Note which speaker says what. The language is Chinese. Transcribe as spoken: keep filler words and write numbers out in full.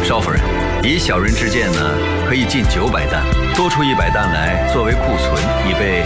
Speaker 1: 少夫人，以小人之见呢，可以进九百担，多出一百担来作为库存，以备